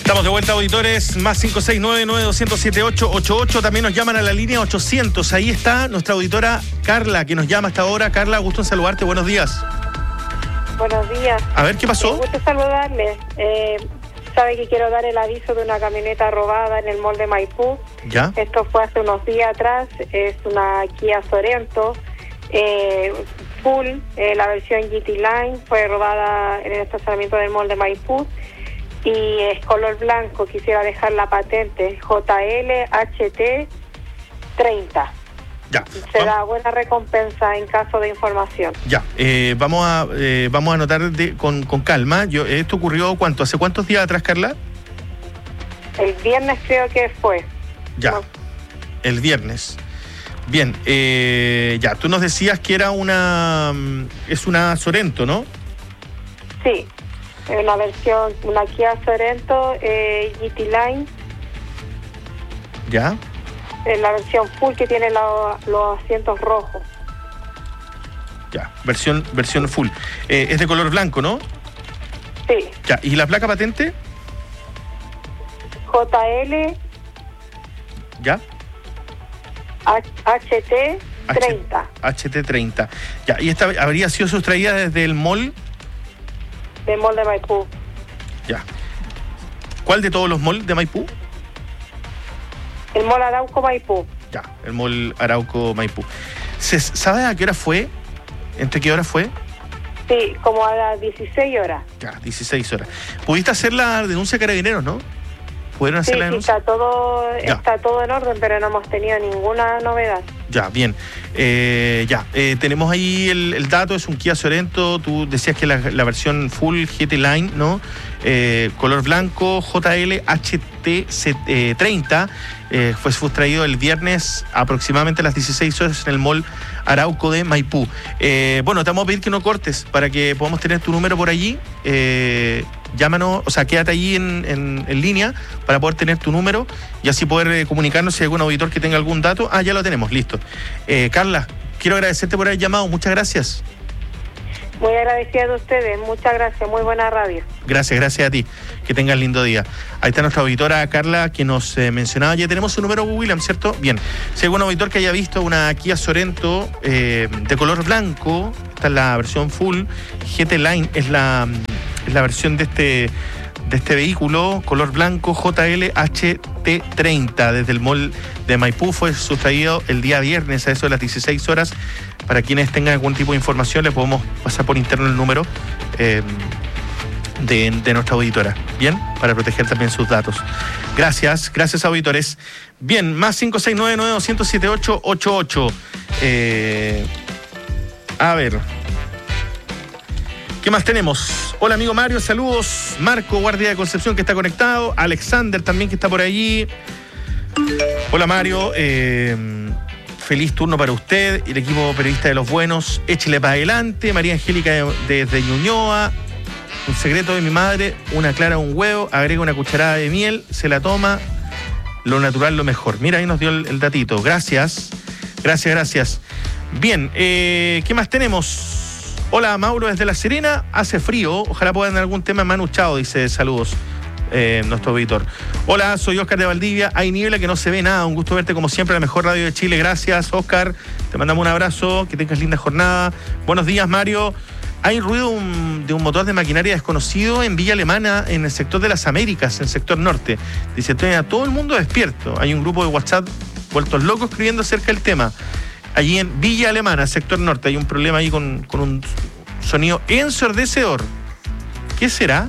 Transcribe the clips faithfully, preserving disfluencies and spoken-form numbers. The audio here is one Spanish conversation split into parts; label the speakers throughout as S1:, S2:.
S1: Estamos de vuelta, auditores, más cinco seis nueve, nueve dos cero siete, ocho ocho ocho. También nos llaman a la línea ochocientos. Ahí está nuestra auditora Carla, que nos llama hasta ahora. Carla, gusto en saludarte. Buenos días.
S2: Buenos días.
S1: A ver, ¿qué pasó?
S2: Me gusta saludarle. Eh, sabe que quiero dar el aviso de una camioneta robada en el mall de Maipú.
S1: ¿Ya?
S2: Esto fue hace unos días atrás. Es una Kia Sorento eh, full. Eh, la versión G T Line fue robada en el estacionamiento del mall de Maipú. Y es color blanco. Quisiera dejar la patente J L H T treinta.
S1: Ya.
S2: Se vamos. Da buena recompensa en caso de información.
S1: Ya, eh, vamos a eh, vamos a anotar de, con, con calma. Yo, ¿esto ocurrió cuánto? ¿Hace cuántos días atrás, Carla?
S2: El viernes creo que fue.
S1: Ya,
S2: no.
S1: El viernes. Bien, eh, ya, tú nos decías que era una... es una Sorento, ¿no?
S2: Sí, una versión, una Kia Sorento eh, G T Line.
S1: Ya.
S2: En la versión full que tiene lo, los asientos rojos.
S1: Ya, versión versión full. Eh, es de color blanco, ¿no?
S2: Sí.
S1: Ya, ¿y la placa patente?
S2: J L.
S1: Ya.
S2: H T treinta.
S1: H T treinta. Ya, ¿y esta habría sido sustraída desde el mall?
S2: Del mall de Maipú.
S1: Ya. ¿Cuál de todos los malls de Maipú?
S2: El mall Arauco Maipú.
S1: Ya, el mall Arauco Maipú. ¿Sabes a qué hora fue? ¿Entre qué hora fue?
S2: Sí, como a las dieciséis horas.
S1: Ya, dieciséis horas. ¿Pudiste hacer la denuncia a Carabineros, no? ¿Pudieron hacer
S2: sí,
S1: la
S2: sí,
S1: denuncia?
S2: está todo, está todo en orden, pero no hemos tenido ninguna novedad.
S1: Ya, bien. Eh, ya, eh, tenemos ahí el, el dato, es un Kia Sorento. Tú decías que la, la versión full G T Line, ¿no? Eh, color blanco, J L H T treinta. Eh, fue sustraído el viernes aproximadamente a las dieciséis horas en el mall Arauco de Maipú. Eh, bueno, te vamos a pedir que no cortes para que podamos tener tu número por allí. Eh, llámanos, o sea, quédate allí en, en, en línea para poder tener tu número y así poder eh, comunicarnos si hay algún auditor que tenga algún dato. Ah, ya lo tenemos, listo. Eh, Carla, quiero agradecerte por haber llamado. Muchas gracias.
S2: Muy agradecida de ustedes, muchas gracias, muy buena radio.
S1: Gracias, gracias a ti. Que tengas lindo día. Ahí está nuestra auditora Carla que nos eh, mencionaba. Ya tenemos su número, William, ¿cierto? Bien. Si hay algún auditor que haya visto una Kia Sorento eh, de color blanco, esta es la versión full. G T Line es la, es la versión de este, de este vehículo, color blanco, J L H T treinta, desde el mall de Maipú. Fue sustraído el día viernes a eso de las dieciséis horas. Para quienes tengan algún tipo de información, le podemos pasar por interno el número eh, de, de nuestra auditora. Bien, para proteger también sus datos. Gracias, gracias auditores. Bien, más cinco seis nueve, nueve dos cero siete, ocho ocho ocho. Eh, a ver. ¿Qué más tenemos? Hola amigo Mario, saludos. Marco, guardia de Concepción, que está conectado. Alexander también, que está por allí. Hola Mario, eh, feliz turno para usted y el equipo periodista de Los Buenos. Échele para adelante. María Angélica desde de Ñuñoa. Un secreto de mi madre, una clara, un huevo, agrega una cucharada de miel, se la toma, lo natural, lo mejor. Mira, ahí nos dio el, el datito. Gracias, gracias, gracias. Bien, eh, ¿qué más tenemos? Hola, Mauro desde La Serena. Hace frío, ojalá puedan algún tema manuchado, dice saludos. Eh, nuestro auditor. Hola, soy Oscar de Valdivia. Hay niebla que no se ve nada. Un gusto verte como siempre, la mejor radio de Chile. Gracias, Oscar. Te mandamos un abrazo. Que tengas linda jornada. Buenos días, Mario. Hay ruido un, de un motor de maquinaria desconocido en Villa Alemana, en el sector de las Américas, en el sector norte. Dice, estoy a todo el mundo despierto. Hay un grupo de WhatsApp vueltos locos escribiendo acerca del tema. Allí en Villa Alemana, sector norte, hay un problema ahí con, con un sonido ensordecedor. ¿Qué será?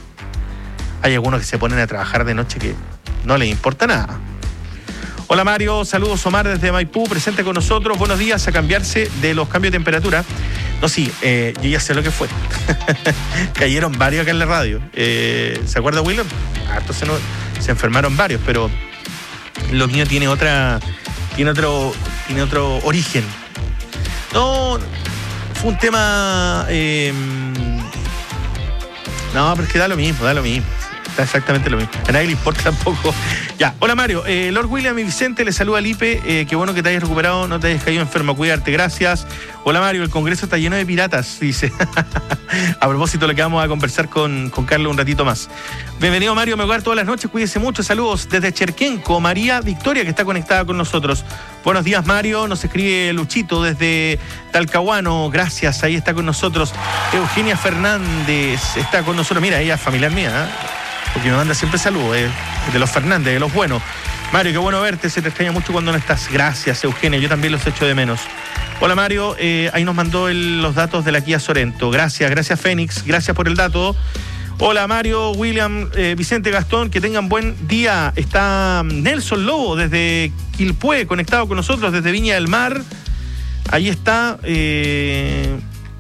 S1: Hay algunos que se ponen a trabajar de noche que no les importa nada. Hola Mario, saludos Omar desde Maipú, presente con nosotros. Buenos días, a cambiarse de los cambios de temperatura. No, sí, eh, yo ya sé lo que fue. Cayeron varios acá en la radio. Eh, ¿Se acuerda, William? Ah, entonces no, se enfermaron varios, pero lo mío tiene otra, tiene otro, tiene otro origen. No, fue un tema. Eh, no, pero es que da lo mismo, da lo mismo. Está exactamente lo mismo. A nadie le importa tampoco. Ya, hola Mario. Eh, Lord William y Vicente, le saluda a Lipe. Eh, qué bueno que te hayas recuperado, no te hayas caído enfermo. Cuidarte, gracias. Hola Mario, el Congreso está lleno de piratas, dice. A propósito, lo que vamos a conversar con, con Carlos un ratito más. Bienvenido Mario, me hogar todas las noches, cuídese mucho. Saludos desde Cherquenco, María Victoria, que está conectada con nosotros. Buenos días Mario, nos escribe Luchito desde Talcahuano, gracias, ahí está con nosotros. Eugenia Fernández está con nosotros. Mira, ella es familiar mía, ¿eh? Porque me manda siempre saludos, eh, de los Fernández, de los buenos. Mario, qué bueno verte, se te extraña mucho cuando no estás. Gracias, Eugenia, yo también los echo de menos. Hola Mario, eh, ahí nos mandó el, los datos de la Kia Sorento. Gracias, gracias Fénix, gracias por el dato. Hola Mario, William, eh, Vicente, Gastón, que tengan buen día. Está Nelson Lobo desde Quilpué, conectado con nosotros desde Viña del Mar. Ahí está... Eh...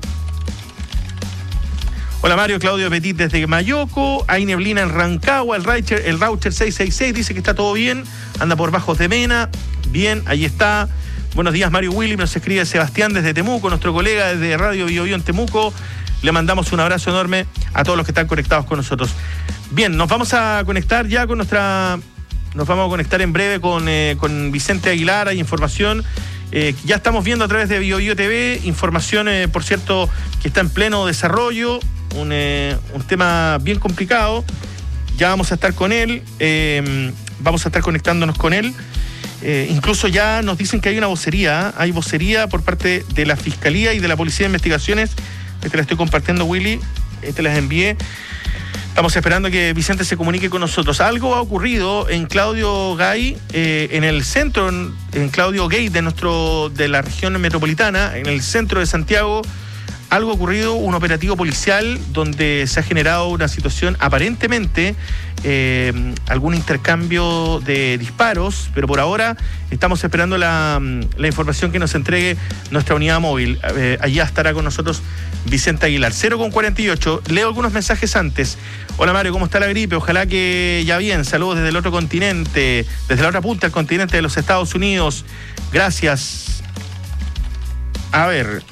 S1: Hola Mario, Claudio Petit desde Mayoco, hay neblina en Rancagua, el Raucher, el Raucher seiscientos sesenta y seis dice que está todo bien, anda por Bajos de Mena, bien, ahí está. Buenos días Mario Willy, nos escribe Sebastián desde Temuco, nuestro colega desde Radio Bio Bio en Temuco, le mandamos un abrazo enorme a todos los que están conectados con nosotros. Bien, nos vamos a conectar ya con nuestra, nos vamos a conectar en breve con, eh, con Vicente Aguilar, hay información. Eh, ya estamos viendo a través de Bio Bio T V, información, eh, por cierto, que está en pleno desarrollo. Un, eh, un tema bien complicado. Ya vamos a estar con él, eh, vamos a estar conectándonos con él. Eh, incluso ya nos dicen que hay una vocería, ¿eh? Hay vocería por parte de la Fiscalía y de la Policía de Investigaciones. Te la estoy compartiendo, Willy, te las envié. Estamos esperando que Vicente se comunique con nosotros. Algo ha ocurrido en Claudio Gay, eh, en el centro, en, en Claudio Gay de, nuestro, de la región metropolitana, en el centro de Santiago. Algo ha ocurrido, un operativo policial donde se ha generado una situación aparentemente, eh, algún intercambio de disparos, pero por ahora estamos esperando la, la información que nos entregue nuestra unidad móvil. Eh, allá estará con nosotros Vicente Aguilar. cero con cuarenta y ocho, leo algunos mensajes antes. Hola Mario, ¿cómo está la gripe? Ojalá que ya bien, saludos desde el otro continente, desde la otra punta del continente de los Estados Unidos. Gracias. A ver...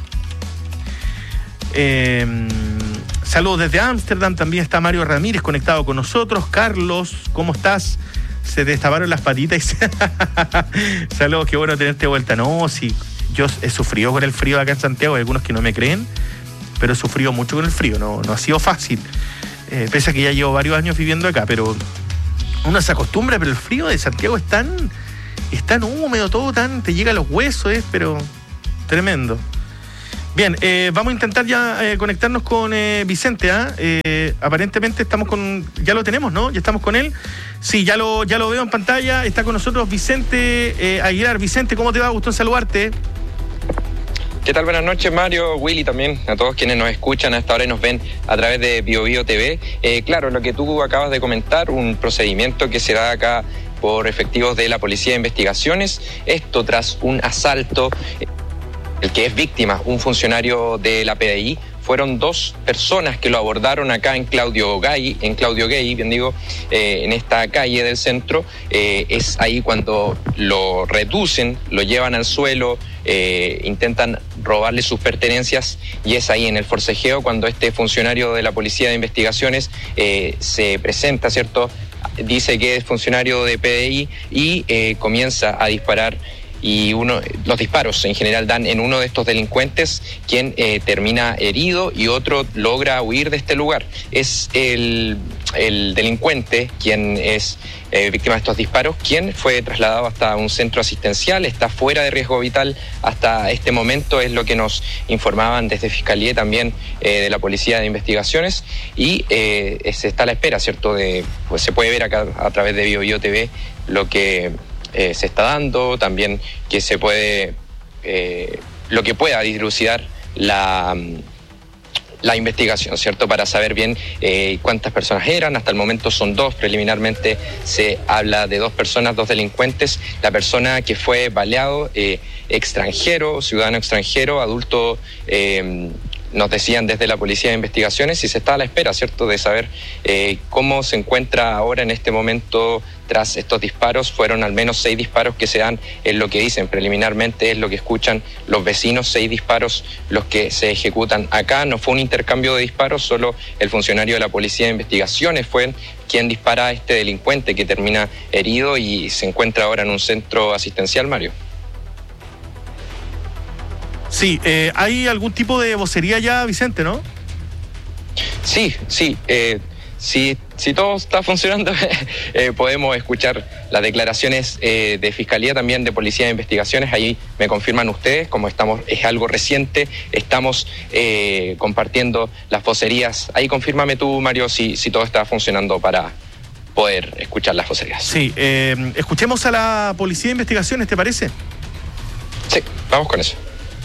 S1: Eh, saludos desde Ámsterdam, también está Mario Ramírez conectado con nosotros. Carlos, ¿cómo estás? Se te destaparon las patitas. Saludos, qué bueno tenerte de vuelta. No, sí, yo he sufrido con el frío acá en Santiago, hay algunos que no me creen, pero he sufrido mucho con el frío, no, no ha sido fácil, eh, pese a que ya llevo varios años viviendo acá, pero uno se acostumbra, pero el frío de Santiago es tan, es tan húmedo, todo tan, te llega a los huesos, es, pero tremendo. Bien, eh, vamos a intentar ya eh, conectarnos con eh, Vicente, ¿ah? ¿eh? Aparentemente estamos con... Ya lo tenemos, ¿no? Ya estamos con él. Sí, ya lo, ya lo veo en pantalla. Está con nosotros Vicente eh, Aguilar. Vicente, ¿cómo te va? Gusto en saludarte.
S3: ¿Qué tal? Buenas noches, Mario, Willy, también a todos quienes nos escuchan a esta hora y nos ven a través de Bio Bio T V. Eh, claro, lo que tú acabas de comentar, un procedimiento que se da acá por efectivos de la Policía de Investigaciones. Esto tras un asalto... El que es víctima, un funcionario de la P D I, fueron dos personas que lo abordaron acá en Claudio Gay, en Claudio Gay, bien digo, eh, en esta calle del centro. Eh, es ahí cuando lo reducen, lo llevan al suelo, eh, intentan robarle sus pertenencias, y es ahí en el forcejeo cuando este funcionario de la Policía de Investigaciones eh, se presenta, ¿cierto? Dice que es funcionario de P D I y eh, comienza a disparar. Y uno, los disparos en general dan en uno de estos delincuentes, quien eh, termina herido y otro logra huir de este lugar. Es el, el delincuente quien es eh, víctima de estos disparos, quien fue trasladado hasta un centro asistencial, está fuera de riesgo vital hasta este momento, es lo que nos informaban desde Fiscalía y también eh, de la Policía de Investigaciones, y eh, se está a la espera, ¿cierto? De, pues se puede ver acá a través de Bio Bio T V lo que... Eh, se está dando, también que se puede, eh, lo que pueda dilucidar la, la investigación, ¿cierto? Para saber bien eh, cuántas personas eran. Hasta el momento son dos, preliminarmente se habla de dos personas, dos delincuentes. La persona que fue baleado, eh, extranjero, ciudadano extranjero, adulto, eh, nos decían desde la Policía de Investigaciones, y se está a la espera, ¿cierto?, de saber eh, cómo se encuentra ahora en este momento tras estos disparos. Fueron al menos seis disparos que se dan, es lo que dicen preliminarmente, es lo que escuchan los vecinos, seis disparos los que se ejecutan acá. No fue un intercambio de disparos, solo el funcionario de la Policía de Investigaciones fue quien dispara a este delincuente que termina herido y se encuentra ahora en un centro asistencial, Mario.
S1: Sí, eh, ¿hay algún tipo de vocería ya, Vicente, no?
S3: Sí, sí. Eh, si, si todo está funcionando, eh, podemos escuchar las declaraciones eh, de Fiscalía, también de Policía de Investigaciones. Ahí me confirman ustedes, como estamos, es algo reciente, estamos eh, compartiendo las vocerías. Ahí confírmame tú, Mario, si, si todo está funcionando para poder escuchar las vocerías.
S1: Sí, eh, escuchemos a la Policía de Investigaciones, ¿te parece?
S3: Sí, vamos con eso.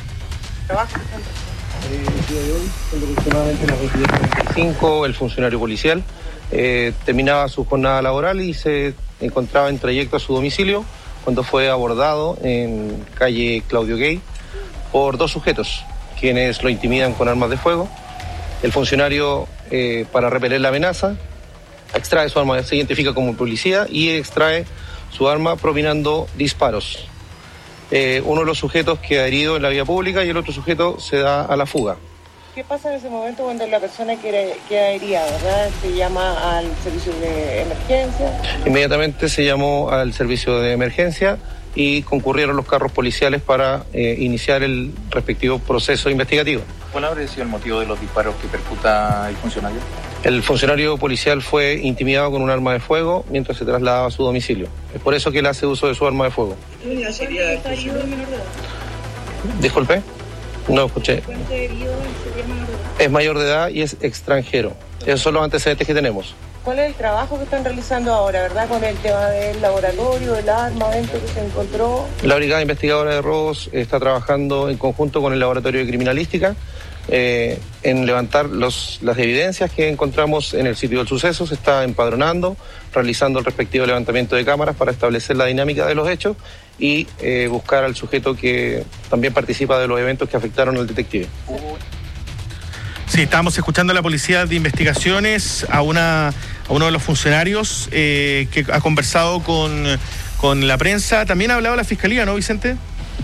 S4: El día de hoy, cuando aproximadamente las veintidós cuarenta y cinco, el funcionario policial eh, terminaba su jornada laboral y se encontraba en trayecto a su domicilio cuando fue abordado en calle Claudio Gay por dos sujetos, quienes lo intimidan con armas de fuego. El funcionario, eh, para repeler la amenaza, extrae su arma, se identifica como policía y extrae su arma propinando disparos. Eh, uno de los sujetos queda herido en la vía pública y el otro sujeto se da a la fuga.
S5: ¿Qué pasa en ese momento cuando la persona queda, queda herida, verdad? ¿Se llama al servicio de emergencia?
S4: Inmediatamente se llamó al servicio de emergencia y concurrieron los carros policiales para eh, iniciar el respectivo proceso investigativo.
S6: ¿Cuál habría sido el motivo de los disparos que percuta el funcionario?
S4: El funcionario policial fue intimidado con un arma de fuego mientras se trasladaba a su domicilio. Es por eso que él hace uso de su arma de fuego.
S5: ¿Qué sería el menor de edad?
S4: Disculpe, no escuché.
S5: Herido sería menor de edad?
S4: Es mayor de edad y es extranjero. Esos son los antecedentes que tenemos.
S5: ¿Cuál es el trabajo que están realizando ahora, verdad? Con el tema del laboratorio, del arma dentro que se encontró.
S4: La Brigada Investigadora de Robos está trabajando en conjunto con el Laboratorio de Criminalística eh, en levantar los, las evidencias que encontramos en el sitio del suceso. Se está empadronando, realizando el respectivo levantamiento de cámaras para establecer la dinámica de los hechos y eh, buscar al sujeto que también participa de los eventos que afectaron al detective.
S1: Sí, estábamos escuchando a la Policía de Investigaciones, a una a uno de los funcionarios eh, que ha conversado con, con la prensa. También ha hablado la Fiscalía, ¿no, Vicente?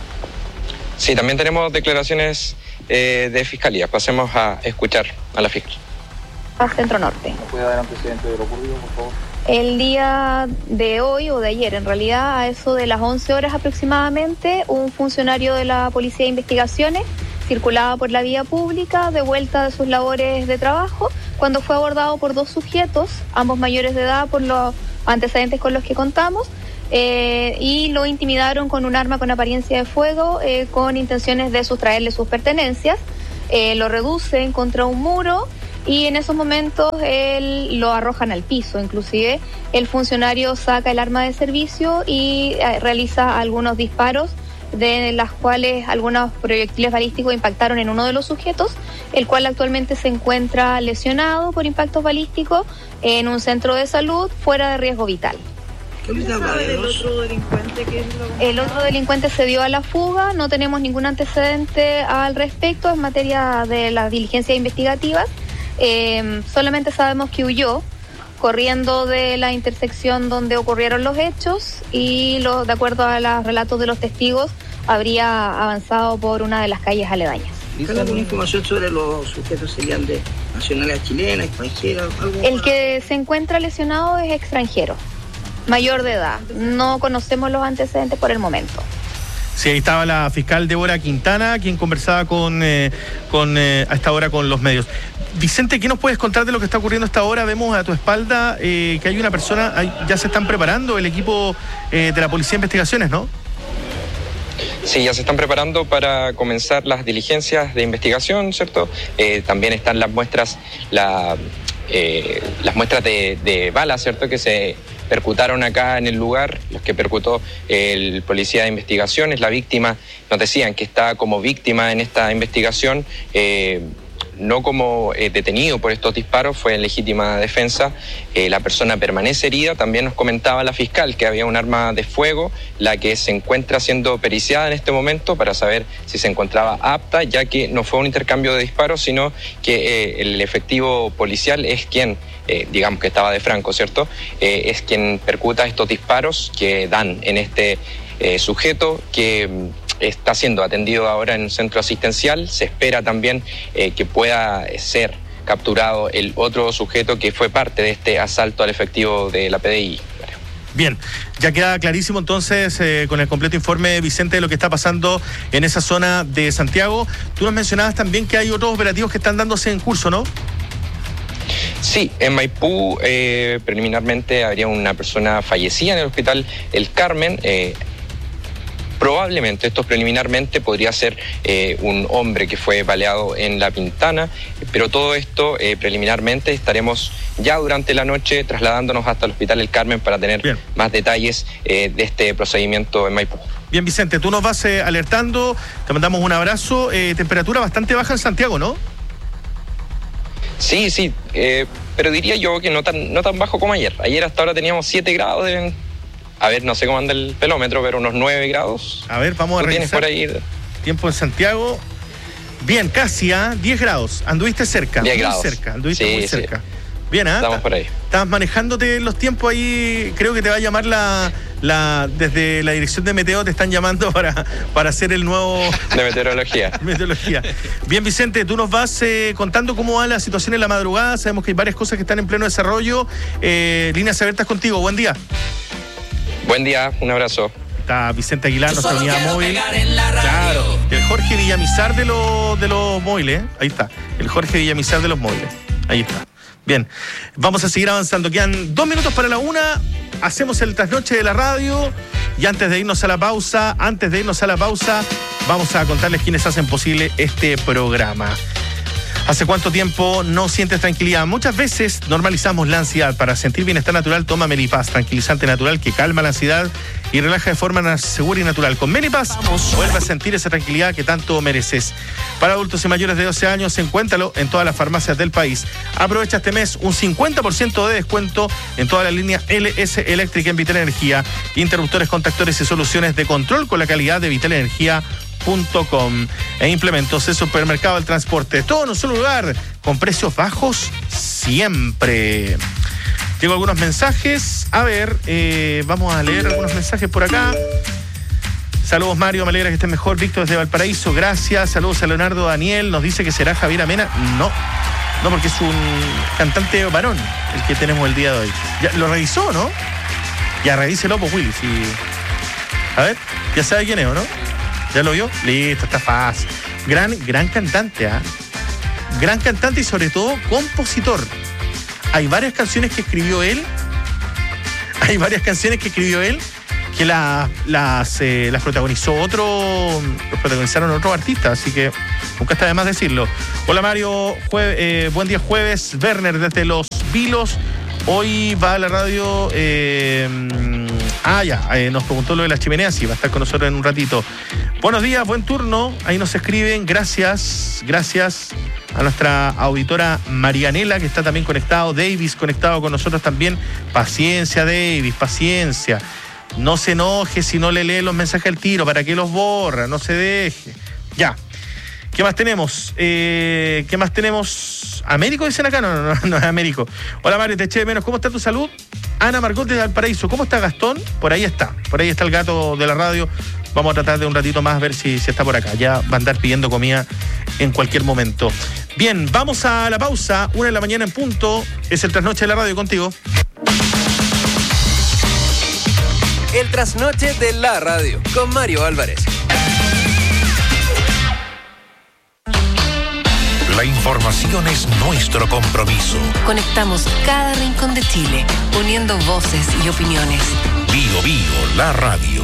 S3: Sí, también tenemos declaraciones eh, de Fiscalía. Pasemos a escuchar a la Fiscalía.
S7: Centro Norte.
S6: ¿Puede dar antecedente de lo ocurrido, por favor?
S7: El día de hoy, o de ayer, en realidad, a eso de las once horas aproximadamente, un funcionario de la Policía de Investigaciones circulaba por la vía pública de vuelta de sus labores de trabajo cuando fue abordado por dos sujetos, ambos mayores de edad por los antecedentes con los que contamos, eh, y lo intimidaron con un arma con apariencia de fuego eh, con intenciones de sustraerle sus pertenencias. Eh, lo reducen contra un muro y en esos momentos él lo arrojan al piso. Inclusive el funcionario saca el arma de servicio y eh, realiza algunos disparos, de las cuales algunos proyectiles balísticos impactaron en uno de los sujetos, el cual actualmente se encuentra lesionado por impactos balísticos en un centro de salud fuera de riesgo vital.
S5: ¿Qué se sabe del otro delincuente? ¿Qué es lo...
S7: El otro delincuente se dio a la fuga, no tenemos ningún antecedente al respecto en materia de las diligencias investigativas, eh, solamente sabemos que huyó corriendo de la intersección donde ocurrieron los hechos y lo, de acuerdo a los relatos de los testigos habría avanzado por una de las calles aledañas.
S5: ¿Hay alguna información sobre los sujetos? ¿Serían de nacionalidad chilena, extranjera? ¿Algo?
S7: El que se encuentra lesionado es extranjero, mayor de edad. No conocemos los antecedentes por el momento.
S1: Sí, ahí estaba la fiscal Débora Quintana, quien conversaba con, eh, con eh, a esta hora con los medios. Vicente, ¿qué nos puedes contar de lo que está ocurriendo a esta hora? Vemos a tu espalda eh, que hay una persona, hay, ya se están preparando el equipo eh, de la Policía de Investigaciones, ¿no?
S3: Sí, ya se están preparando para comenzar las diligencias de investigación, ¿cierto? Eh, también están las muestras, la, eh, las muestras de, de balas, ¿cierto? Que se percutaron acá en el lugar, los que percutó el policía de investigaciones. La víctima, nos decían que está como víctima en esta investigación, eh, no como eh, detenido por estos disparos, fue en legítima defensa. Eh, la persona permanece herida. También nos comentaba la fiscal que había un arma de fuego, la que se encuentra siendo periciada en este momento para saber si se encontraba apta, ya que no fue un intercambio de disparos, sino que eh, el efectivo policial es quien, eh, digamos que estaba de franco, ¿cierto? Eh, es quien percuta estos disparos que dan en este eh, sujeto que está siendo atendido ahora en un centro asistencial. Se espera también eh, que pueda ser capturado el otro sujeto que fue parte de este asalto al efectivo de la P D I.
S1: Bien, ya queda clarísimo entonces eh, con el completo informe, Vicente, de lo que está pasando en esa zona de Santiago. Tú nos mencionabas también que hay otros operativos que están dándose en curso, ¿no?
S3: Sí, en Maipú eh, preliminarmente habría una persona fallecida en el hospital El Carmen. Eh, probablemente, esto preliminarmente, podría ser eh, un hombre que fue baleado en La Pintana, pero todo esto eh, preliminarmente estaremos ya durante la noche trasladándonos hasta el hospital El Carmen para tener Bien. más detalles eh, de este procedimiento en Maipú.
S1: Bien, Vicente, tú nos vas eh, alertando, te mandamos un abrazo. Eh, temperatura bastante baja en Santiago, ¿no?
S3: Sí, sí, eh, pero diría yo que no tan, no tan bajo como ayer. Ayer hasta ahora teníamos siete grados de... A ver, no sé cómo anda el pelómetro, pero unos nueve grados.
S1: A ver, vamos a revisar.
S3: ¿Tienes por ahí?
S1: Tiempo en Santiago. Bien, casi a ¿eh? diez grados. Anduviste cerca.
S3: diez
S1: muy
S3: grados.
S1: cerca. Anduviste
S3: sí,
S1: muy
S3: sí.
S1: cerca. Bien, ¿ah? ¿eh?
S3: Estamos por ahí.
S1: Estás manejándote en los tiempos ahí. Creo que te va a llamar la, la desde la dirección de Meteo, te están llamando para, para hacer el nuevo...
S3: De meteorología.
S1: meteorología. Bien, Vicente, tú nos vas eh, contando cómo va la situación en la madrugada. Sabemos que hay varias cosas que están en pleno desarrollo. Eh, líneas abiertas contigo. Buen día.
S3: Buen día, un abrazo.
S1: Está Vicente Aguilar, nuestra unidad móvil. Claro, el Jorge Villamizar de los, de los móviles. Ahí está, el Jorge Villamizar de los móviles. Ahí está. Bien, vamos a seguir avanzando. Quedan dos minutos para la una. Hacemos el trasnoche de la radio. Y antes de irnos a la pausa, antes de irnos a la pausa, vamos a contarles quiénes hacen posible este programa. ¿Hace cuánto tiempo no sientes tranquilidad? Muchas veces normalizamos la ansiedad. Para sentir bienestar natural, toma Melipaz, tranquilizante natural que calma la ansiedad y relaja de forma segura y natural. Con Melipaz, vuelve a sentir esa tranquilidad que tanto mereces. Para adultos y mayores de doce años, encuéntralo en todas las farmacias del país. Aprovecha este mes un cincuenta por ciento de descuento en toda la línea L S Eléctrica en Vital Energía. Interruptores, contactores y soluciones de control con la calidad de Vital Energía. Punto com e implementos de supermercado del transporte. Todo en un solo lugar, con precios bajos siempre. Tengo algunos mensajes. A ver, eh, vamos a leer algunos mensajes por acá. Saludos, Mario, me alegra que estés mejor. Víctor desde Valparaíso, gracias. Saludos a Leonardo Daniel, nos dice que será Javier Amena. No, no, porque es un cantante varón el que tenemos el día de hoy. Ya, ¿lo revisó, no? Ya revíselo, pues, Willy. Si... A ver, ya sabe quién es, ¿o no? ¿Ya lo vio? Listo, está fácil. Gran, gran cantante, ¿ah? ¿eh? Gran cantante y sobre todo compositor. Hay varias canciones que escribió él. Hay varias canciones que escribió él que la, las, eh, las protagonizó otro, los protagonizaron otros artistas, así que nunca está de más decirlo. Hola Mario, jue, eh, buen día jueves. Werner desde Los Vilos. Hoy va a la radio... Eh, Ah, ya, eh, nos preguntó lo de las chimeneas, sí, va a estar con nosotros en un ratito. Buenos días, buen turno, ahí nos escriben, gracias, gracias a nuestra auditora Marianela, que está también conectado, Davis conectado con nosotros también. Paciencia, Davis, paciencia. No se enoje si no le lee los mensajes al tiro, ¿para qué los borra? No se deje. Ya. ¿Qué más tenemos? Eh, ¿Qué más tenemos? ¿Américo dicen acá? No, no, no, no es Américo. Hola Mario, te eché de menos. ¿Cómo está tu salud? Ana Margot desde Valparaíso. ¿Cómo está Gastón? Por ahí está. Por ahí está el gato de la radio. Vamos a tratar de un ratito más ver si, si está por acá. Ya va a andar pidiendo comida en cualquier momento. Bien, vamos a la pausa. Una de la mañana en punto. Es el trasnoche de la radio contigo.
S8: El trasnoche de la radio con Mario Álvarez.
S9: La información es nuestro compromiso.
S10: Conectamos cada rincón de Chile, uniendo voces y opiniones.
S9: Bio Bio, la radio.